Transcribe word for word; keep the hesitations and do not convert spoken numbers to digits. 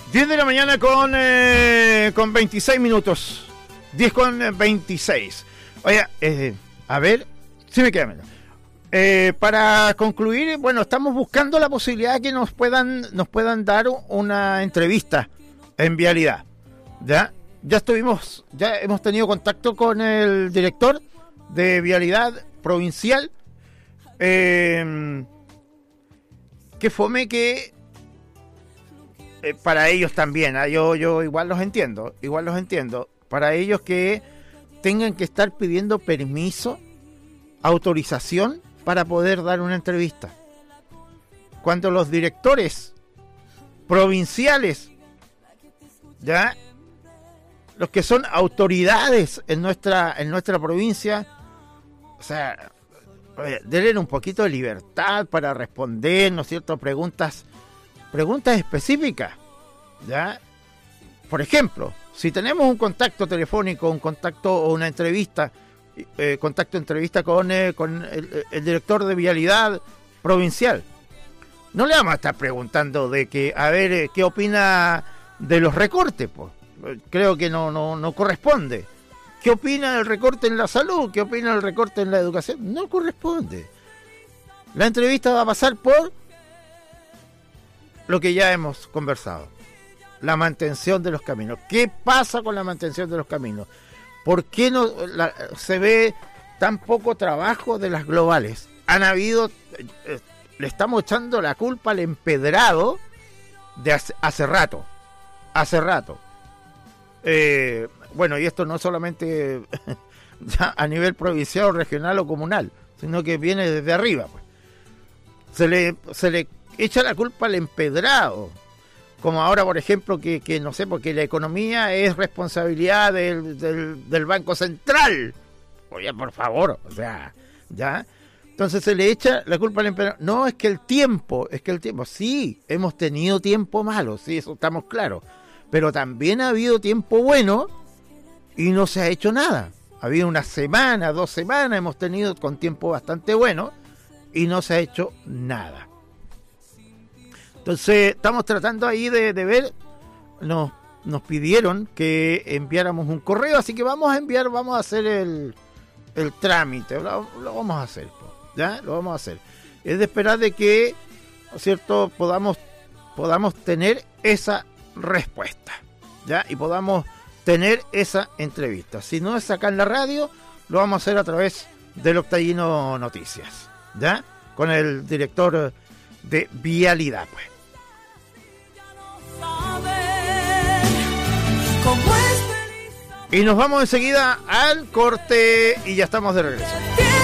diez de la mañana con, eh, con veintiséis minutos. diez con veintiséis. Oye, eh, a ver, sí me queda menos. Eh, para concluir, bueno, estamos buscando la posibilidad de que nos puedan, nos puedan dar una entrevista en Vialidad. Ya, ya estuvimos, ya hemos tenido contacto con el director de Vialidad Provincial. Eh, que fome que eh, para ellos también, ¿eh? yo, yo igual los entiendo, igual los entiendo. Para ellos que tengan que estar pidiendo permiso, autorización para poder dar una entrevista. Cuando los directores provinciales, ya, los que son autoridades en nuestra, en nuestra provincia, o sea, oye, denle un poquito de libertad para responder, ¿no es cierto?, preguntas, preguntas específicas, ¿ya? Por ejemplo, si tenemos un contacto telefónico, un contacto o una entrevista, eh, contacto entrevista con, eh, con el, el director de Vialidad Provincial, no le vamos a estar preguntando de que, a ver, eh, ¿qué opina de los recortes? Pues creo que no, no, no corresponde. ¿Qué opina del recorte en la salud? ¿Qué opina del recorte en la educación? No corresponde. La entrevista va a pasar por lo que ya hemos conversado. La mantención de los caminos. ¿Qué pasa con la mantención de los caminos? ¿Por qué no la, se ve tan poco trabajo de las globales? Han habido... Eh, le estamos echando la culpa al empedrado de hace, hace rato. Hace rato. Eh, bueno, y esto no solamente ya a nivel provincial, regional o comunal, sino que viene desde arriba. Pues. Se le, se le echa la culpa al empedrado. Como ahora, por ejemplo, que, que no sé, porque la economía es responsabilidad del, del, del Banco Central. Oye, por favor, o sea, ya. Entonces se le echa la culpa al emperador. No, es que el tiempo, es que el tiempo, sí, hemos tenido tiempo malo, sí, eso estamos claros. Pero también ha habido tiempo bueno y no se ha hecho nada. Ha habido una semana, dos semanas, hemos tenido con tiempo bastante bueno y no se ha hecho nada. Entonces, estamos tratando ahí de, de ver, nos, nos pidieron que enviáramos un correo, así que vamos a enviar, vamos a hacer el, el trámite, lo, lo vamos a hacer, ¿ya? Lo vamos a hacer. Es de esperar de que, ¿no es cierto?, podamos, podamos tener esa respuesta, ¿ya? Y podamos tener esa entrevista. Si no es acá en la radio, lo vamos a hacer a través del Octavino Noticias, ¿ya? Con el director de Vialidad, pues. Y nos vamos enseguida al corte y ya estamos de regreso.